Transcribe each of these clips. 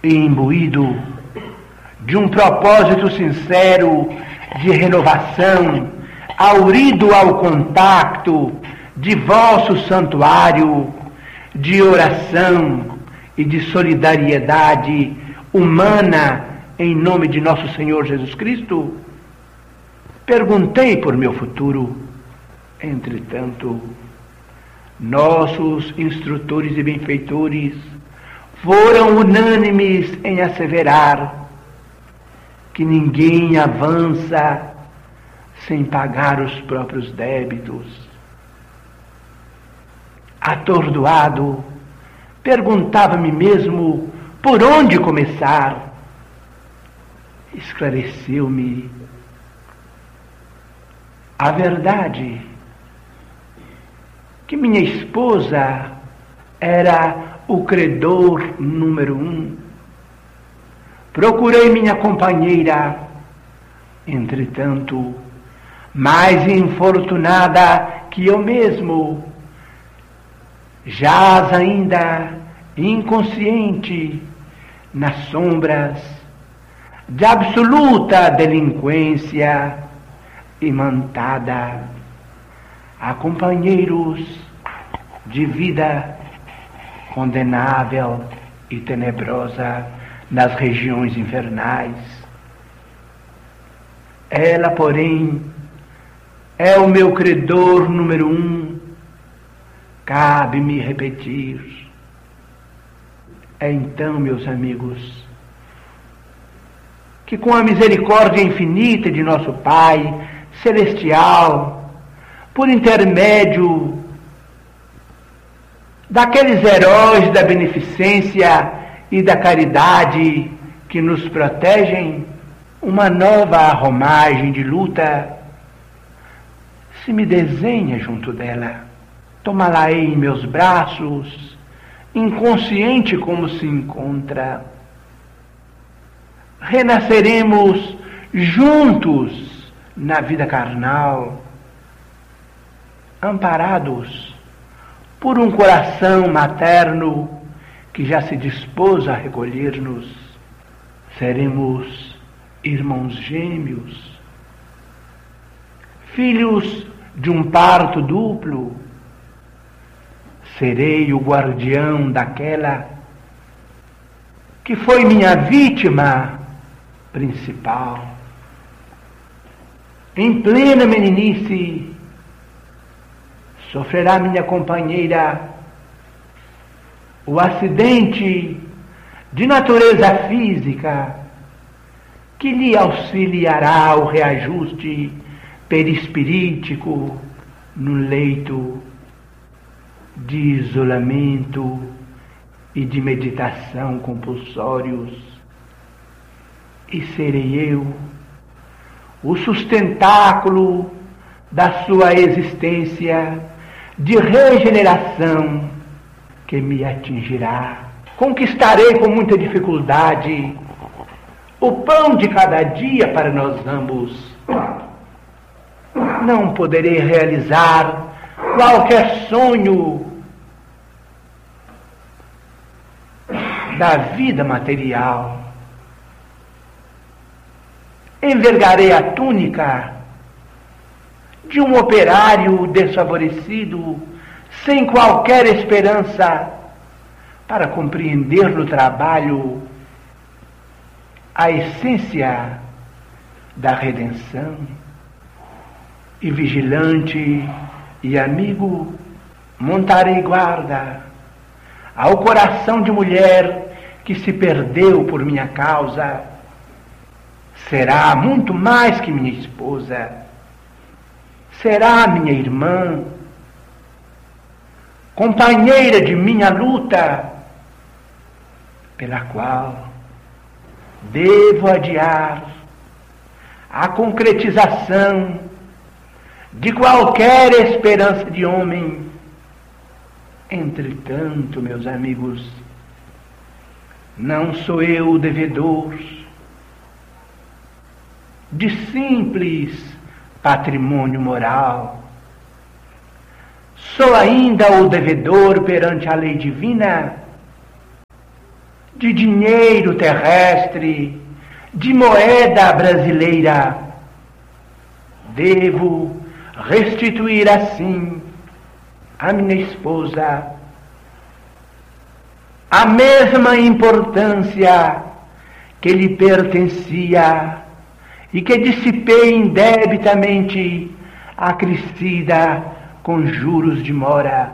e imbuído de um propósito sincero de renovação, aurido ao contacto de vosso santuário, de oração e de solidariedade humana em nome de nosso Senhor Jesus Cristo, perguntei por meu futuro. Entretanto, nossos instrutores e benfeitores foram unânimes em asseverar que ninguém avança sem pagar os próprios débitos. Atordoado, perguntava-me mesmo por onde começar. Esclareceu-me a verdade que minha esposa era o credor número 1. Procurei minha companheira, entretanto, mais infortunada que eu mesmo, jaz ainda inconsciente nas sombras de absoluta delinquência, imantada a companheiros de vida condenável e tenebrosa nas regiões infernais. Ela, porém, é o meu credor número 1. Cabe-me repetir. Então, meus amigos, que com a misericórdia infinita de nosso Pai Celestial, por intermédio daqueles heróis da beneficência e da caridade que nos protegem, uma nova romagem de luta se me desenha junto dela. Tomá-la-ei em meus braços, inconsciente como se encontra. Renasceremos juntos na vida carnal, amparados por um coração materno que já se dispôs a recolher-nos. Seremos irmãos gêmeos, filhos de um parto duplo. Serei o guardião daquela que foi minha vítima principal. Em plena meninice, sofrerá minha companheira o acidente de natureza física que lhe auxiliará o reajuste perispirítico no leito de isolamento e de meditação compulsórios. E serei eu o sustentáculo da sua existência de regeneração que me atingirá. Conquistarei com muita dificuldade o pão de cada dia para nós ambos. Não poderei realizar qualquer sonho da vida material. Envergarei a túnica de um operário desfavorecido, sem qualquer esperança para compreender no trabalho a essência da redenção. E vigilante e amigo, montarei guarda ao coração de mulher que se perdeu por minha causa. Será muito mais que minha esposa, será minha irmã, companheira de minha luta, pela qual devo adiar a concretização de qualquer esperança de homem. Entretanto, meus amigos, não sou eu o devedor de simples patrimônio moral. Sou ainda o devedor perante a lei divina de dinheiro terrestre, de moeda brasileira. Devo restituir assim à minha esposa a mesma importância que lhe pertencia e que dissipei indebitamente acrescida com juros de mora.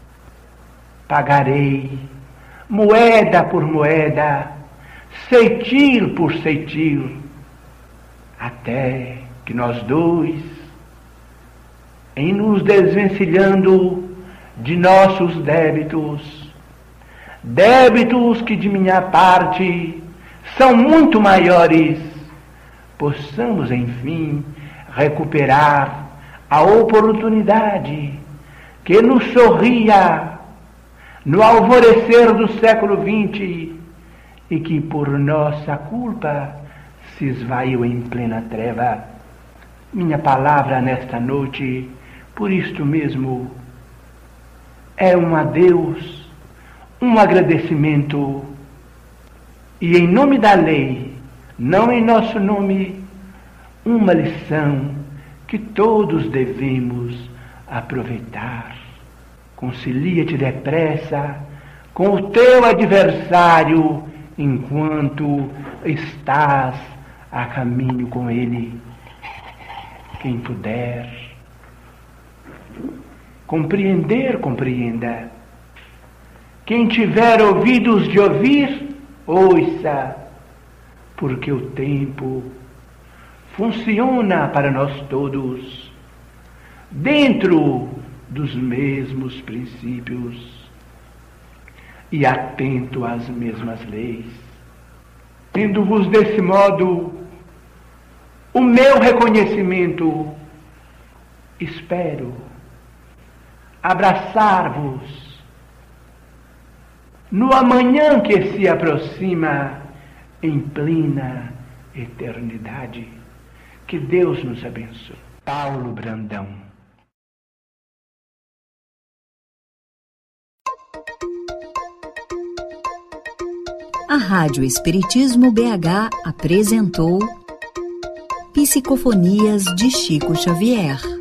Pagarei moeda por moeda, ceitil por ceitil, até que nós dois, em nos desvencilhando de nossos débitos, débitos que de minha parte são muito maiores, possamos, enfim, recuperar a oportunidade que nos sorria no alvorecer do século XX e que por nossa culpa se esvaiu em plena treva. Minha palavra nesta noite, por isto mesmo, é um adeus, um agradecimento e, em nome da lei, não em nosso nome, uma lição que todos devemos aproveitar. Concilia-te depressa com o teu adversário enquanto estás a caminho com ele. Quem puder compreender, compreenda. Quem tiver ouvidos de ouvir, ouça, porque o tempo funciona para nós todos dentro dos mesmos princípios e atento às mesmas leis. Tendo-vos desse modo o meu reconhecimento, espero abraçar-vos no amanhã que se aproxima em plena eternidade. Que Deus nos abençoe. Paulo Brandão. A Rádio Espiritismo BH apresentou Psicofonias de Chico Xavier.